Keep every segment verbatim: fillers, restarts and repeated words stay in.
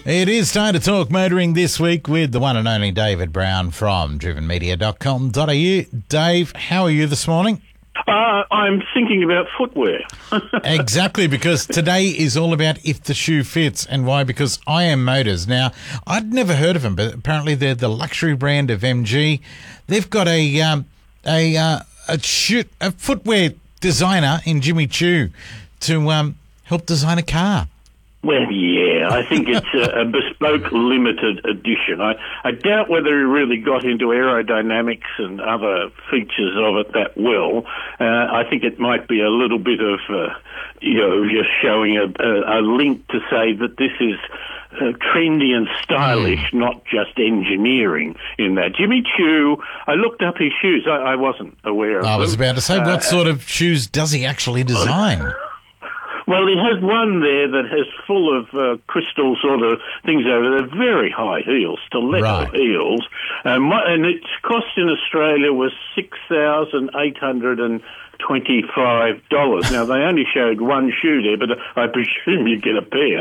It is time to talk motoring this week with the one and only David Brown from driven media dot com dot a u. Dave, how are you this morning? Uh, I'm thinking about footwear. Exactly, because today is all about if the shoe fits. And why? Because I Am Motors. Now, I'd never heard of them, but apparently they're the luxury brand of M G. They've got a um, a uh, a, shoe, a footwear designer in Jimmy Choo to um, help design a car. Well, yeah, I think it's a, a bespoke limited edition. I, I doubt whether he really got into aerodynamics and other features of it that well. Uh, I think it might be a little bit of, uh, you know, just showing a, a, a link to say that this is uh, trendy and stylish, mm. not just engineering in that. Jimmy Choo, I looked up his shoes. I, I wasn't aware of them. I was about to say, what uh, sort of shoes does he actually design? Well, he has one there that has full of uh, crystal sort of things over there, very high heels, stiletto right. heels, um, and its cost in Australia was six thousand eight hundred twenty-five dollars. Now, they only showed one shoe there, but I presume you get a pair.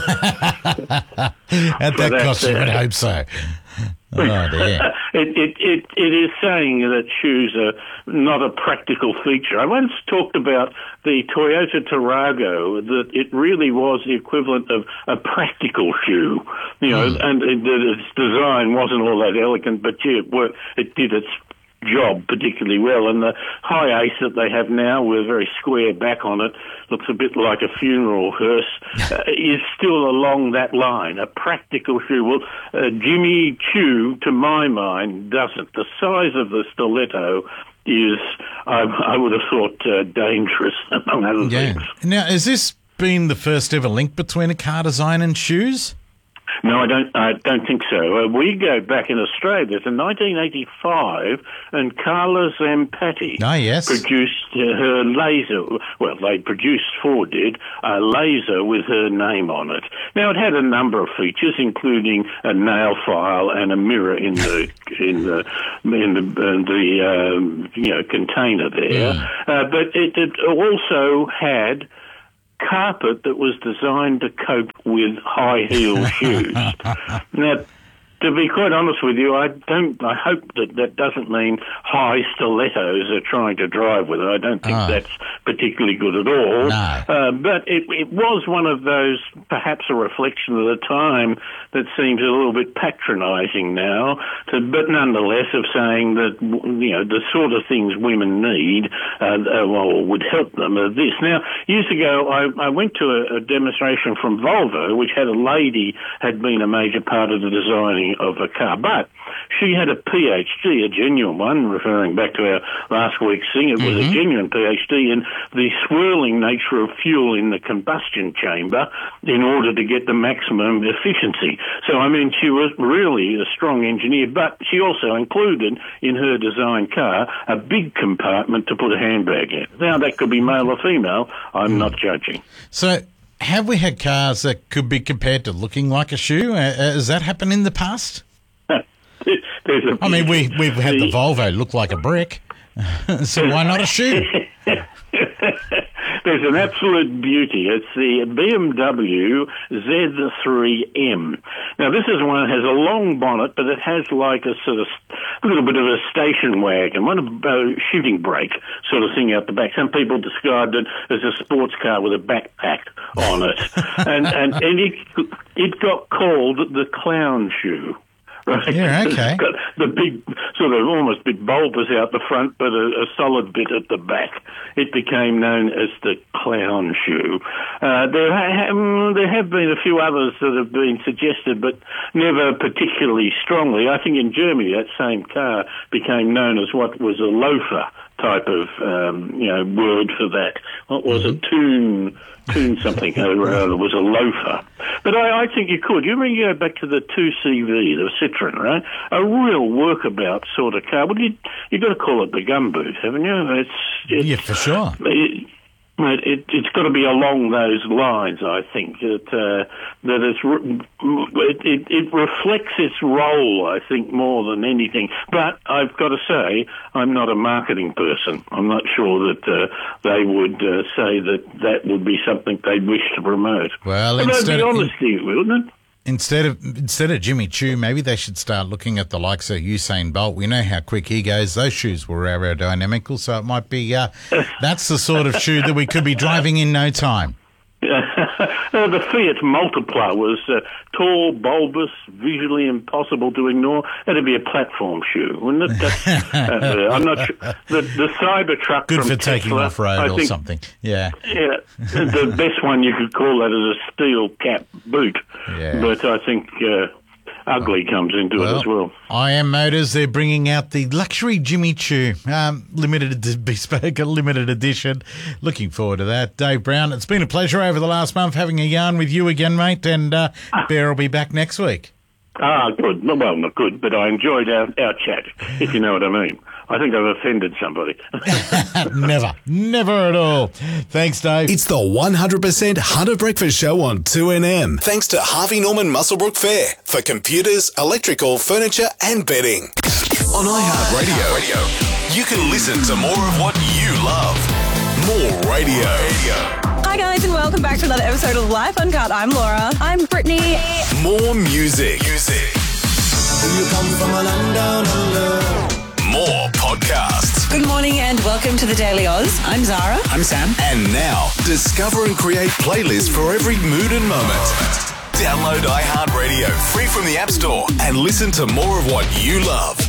At that that cost, you would hope so. Oh, dear. it, it, it, it is saying that shoes are not a practical feature. I once talked about the Toyota Tarago, that it really was the equivalent of a practical shoe, you know, mm. and it, its design wasn't all that elegant, but gee, it, worked, it did its job particularly well. And the high ace that they have now with a very square back on it, looks a bit like a funeral hearse, uh, is still along that line, a practical shoe. Well, uh, Jimmy Choo, to my mind, doesn't. The size of the stiletto is, I, I would have thought, uh, dangerous, among other yeah. things. Now, has this been the first ever link between a car design and shoes? No, I don't. I don't think so. Uh, we go back in Australia to nineteen eighty-five, and Carla Zampatti oh, yes. produced uh, her laser. Well, they produced, Ford did, a laser with her name on it. Now, it had a number of features, including a nail file and a mirror in the in the in the, in the um, you know container there. Mm. Uh, but it, it also had carpet that was designed to cope with high heel shoes. Now, to be quite honest with you, I don't. I hope that that doesn't mean high stilettos are trying to drive with it. I don't think oh. that's particularly good at all. No. Uh, but it, it was one of those, perhaps a reflection of the time that seems a little bit patronising now. To, but nonetheless, of saying that you know the sort of things women need, uh, uh, well, would help them. Are this now. Years ago, I, I went to a, a demonstration from Volvo, which had a lady had been a major part of the designing of a car, but she had a PhD, a genuine one, referring back to our last week's thing. It was mm-hmm. a genuine PhD in the swirling nature of fuel in the combustion chamber in order to get the maximum efficiency. So, I mean, she was really a strong engineer, but she also included in her design car a big compartment to put a handbag in. Now, that could be male or female. I'm mm. not judging. So, have we had cars that could be compared to looking like a shoe? Uh, has that happened in the past? There's a I mean, we, we've had the Volvo look like a brick, so why not a shoe? There's an absolute beauty. It's the B M W Z three M. Now, this is one that has a long bonnet, but it has like a sort of a little bit of a station wagon, one of a shooting brake sort of thing out the back. Some people described it as a sports car with a backpack on it. and and, and it, it got called the clown shoe. Right. Yeah, okay. It's got the big, sort of almost bit bulbous out the front, but a, a solid bit at the back. It became known as the clown shoe. Uh, there, ha- um, there have been a few others that have been suggested, but never particularly strongly. I think in Germany that same car became known as what was a loafer type of, um, you know, word for that. What was mm-hmm. a tune, tune something, uh, it was a loafer. But I, I think you could. You remember you go back to the two C V, the Citroen, right? A real workabout sort of car. Well, you, you've got to call it the gumboot, haven't you? It's, it's yeah, for sure. It, It, it's got to be along those lines, I think, that uh, that it's re- it, it, it reflects its role, I think, more than anything. But I've got to say, I'm not a marketing person. I'm not sure that uh, they would uh, say that that would be something they'd wish to promote. Well, but instead I'd be of, honest with you, wouldn't it? Instead of instead of Jimmy Choo, maybe they should start looking at the likes of Usain Bolt. We know how quick he goes. Those shoes were aerodynamical, so it might be uh, that's the sort of shoe that we could be driving in no time. Uh, the Fiat Multipla was uh, tall, bulbous, visually impossible to ignore. It'd be a platform shoe, wouldn't it? That's, uh, I'm not sure. The, the Cybertruck Good from for Tesla, taking off road I or think, something. Yeah. Yeah, the best one you could call that is a steel cap boot. Yeah. But I think uh, ugly comes into well, it as well. I M Motors, they're bringing out the luxury Jimmy Choo, um, limited bespoke, limited edition. Looking forward to that. Dave Brown, it's been a pleasure over the last month having a yarn with you again, mate, and uh, Bear will be back next week. Ah, good. Well, not good, but I enjoyed our, our chat, if you know what I mean. I think I've offended somebody. Never. Never at all. Thanks, Dave. It's the one hundred percent Hunter Breakfast Show on two N M. Thanks to Harvey Norman Muswellbrook Fair for computers, electrical, furniture and bedding. On iHeartRadio, you can listen to more of what you love. More radio. Hi guys and welcome back to another episode of Life Uncut. I'm Laura. I'm Brittany. More music. Music. You come from a land down under. More podcasts. Good morning and welcome to the Daily Oz. I'm Zara. I'm Sam. And now, discover and create playlists for every mood and moment. Download iHeartRadio free from the App Store and listen to more of what you love.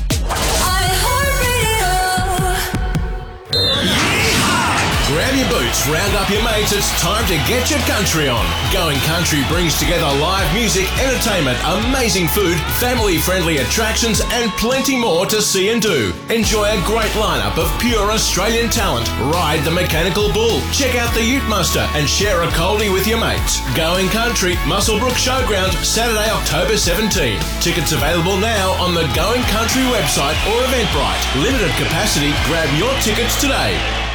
Grab your boots, round up your mates, it's time to get your country on. Going Country brings together live music, entertainment, amazing food, family-friendly attractions and plenty more to see and do. Enjoy a great lineup of pure Australian talent. Ride the mechanical bull, check out the Ute Muster and share a coldie with your mates. Going Country, Muswellbrook Showground, Saturday, October seventeenth. Tickets available now on the Going Country website or Eventbrite. Limited capacity, grab your tickets today.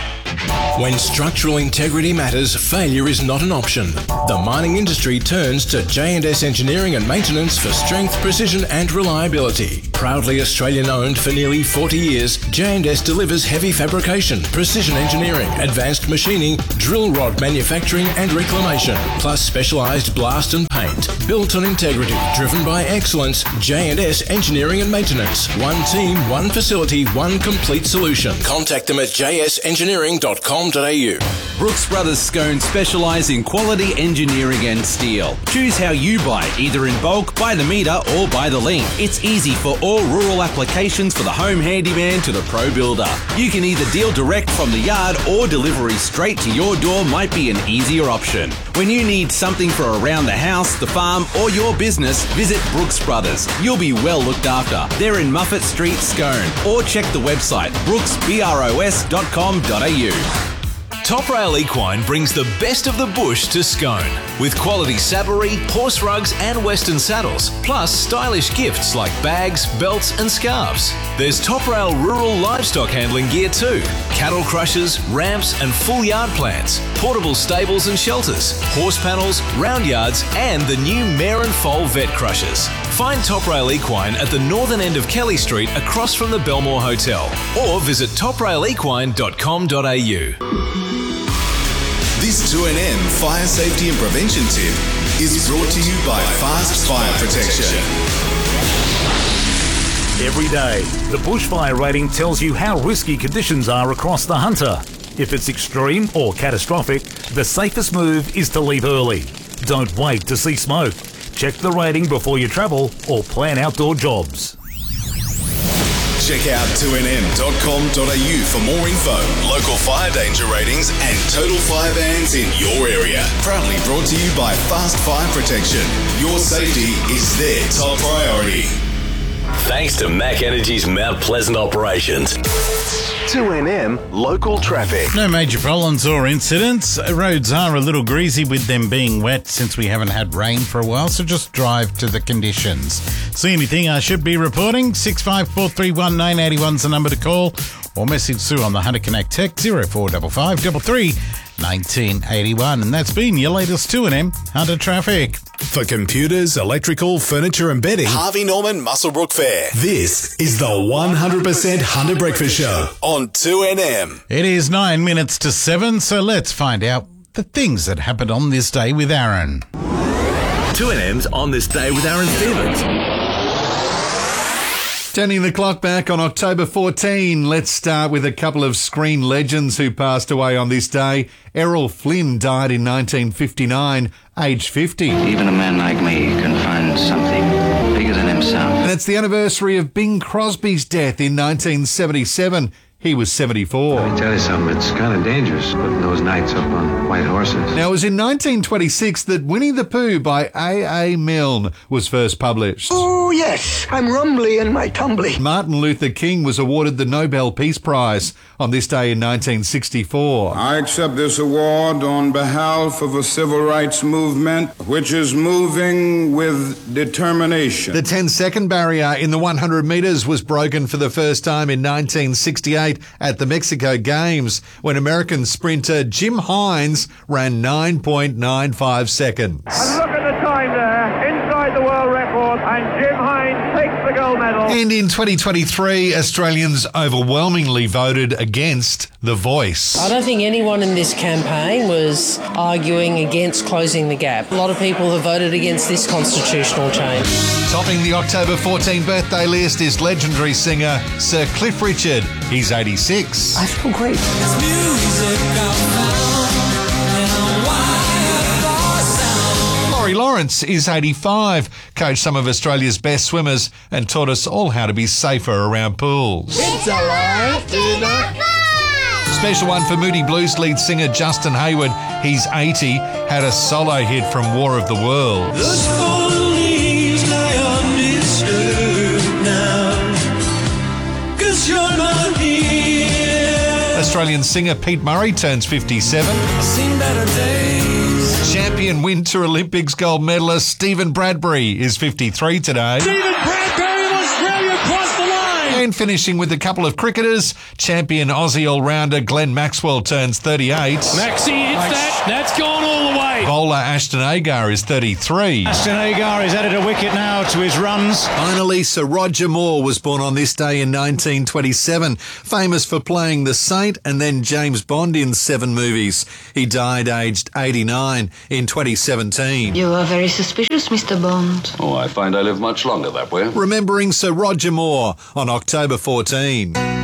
When structural integrity matters, failure is not an option. The mining industry turns to J and S Engineering and Maintenance for strength, precision and reliability. Proudly Australian-owned for nearly forty years, J and S delivers heavy fabrication, precision engineering, advanced machining, drill rod manufacturing and reclamation, plus specialised blast and paint. Built on integrity, driven by excellence, J and S Engineering and Maintenance. One team, one facility, one complete solution. Contact them at j s engineering dot com dot a u. Brooks Brothers Scone specialise in quality engineering and steel. Choose how you buy, either in bulk, by the metre or by the link. It's easy for all rural applications, for the home handyman to the pro builder. You can either deal direct from the yard or delivery straight to your door might be an easier option. When you need something for around the house, the farm or your business, visit Brooks Brothers. You'll be well looked after. They're in Muffet Street, Scone, or check the website brooks bros dot com dot a u. Top Rail Equine brings the best of the bush to Scone with quality saddlery, horse rugs and western saddles, plus stylish gifts like bags, belts and scarves. There's Top Rail rural livestock handling gear too, cattle crushers, ramps and full yard plants, portable stables and shelters, horse panels, round yards and the new mare and foal vet crushers. Find Top Rail Equine at the northern end of Kelly Street across from the Belmore Hotel or visit top rail equine dot com dot a u. This two N M fire safety and prevention tip is brought to you by Fast Fire Protection. Every day, the bushfire rating tells you how risky conditions are across the Hunter. If it's extreme or catastrophic, the safest move is to leave early. Don't wait to see smoke. Check the rating before you travel or plan outdoor jobs. Check out two N M dot com dot a u for more info, local fire danger ratings and total fire bans in your area. Proudly brought to you by Fast Fire Protection. Your safety is their top priority. Thanks to Mac Energy's Mount Pleasant operations. two N M local traffic. No major problems or incidents. Roads are a little greasy with them being wet since we haven't had rain for a while, so just drive to the conditions. See anything I should be reporting? six five four three one nine eight one is the number to call, or message Sue on the Hunter Connect text zero four five five three three nineteen eighty-one. And that's been your latest two N M Hunter traffic. For computers, electrical, furniture and bedding, Harvey Norman Muswellbrook Fair. This is the one hundred percent Hunter Breakfast Show on two N M. It is nine minutes to seven, so let's find out the things that happened on this day with Aaron. two N M's On This Day with Aaron Stevens. Turning the clock back on October fourteenth, let's start with a couple of screen legends who passed away on this day. Errol Flynn died in nineteen fifty-nine, aged fifty. Even a man like me can find something bigger than himself. And it's the anniversary of Bing Crosby's death in nineteen seventy-seven. He was seventy-four. Let me tell you something, it's kind of dangerous putting those knights up on white horses. Now, it was in nineteen twenty-six that Winnie the Pooh by A A Milne was first published. Oh, yes, I'm rumbly in my tumbly. Martin Luther King was awarded the Nobel Peace Prize on this day in nineteen sixty-four. I accept this award on behalf of a civil rights movement which is moving with determination. The ten-second barrier in the one hundred metres was broken for the first time in nineteen sixty-eight at the Mexico Games when American sprinter Jim Hines ran nine point nine five seconds. And look at the time there, inside the world record, and Jim Hines takes the gold medal. And in twenty twenty-three, Australians overwhelmingly voted against The Voice. I don't think anyone in this campaign was arguing against closing the gap. A lot of people have voted against this constitutional change. Topping the October fourteenth birthday list is legendary singer Sir Cliff Richard. He's eighty-six. I feel great. Laurie Lawrence is eighty-five, coached some of Australia's best swimmers and taught us all how to be safer around pools. It's alive in a Special one for Moody Blues lead singer Justin Hayward. He's eighty, had a solo hit from War of the Worlds. Those fallen leaves lie undisturbed now, 'cause you're not here. Australian singer Pete Murray turns fifty-seven. I've seen better days. Champion Winter Olympics gold medalist Stephen Bradbury is fifty-three today. Stephen Bradbury of Australia crossed the line. And finishing with a couple of cricketers, champion Aussie all-rounder Glenn Maxwell turns thirty-eight. Maxie hits that. That's gone all the way. Bowler Ashton Agar is thirty-three. Ashton Agar has added a wicket now to his runs. Finally, Sir Roger Moore was born on this day in nineteen twenty-seven, famous for playing the Saint and then James Bond in seven movies. He died aged eighty-nine in twenty seventeen. You are very suspicious, Mister Bond. Oh, I find I live much longer that way. Remembering Sir Roger Moore on October fourteenth.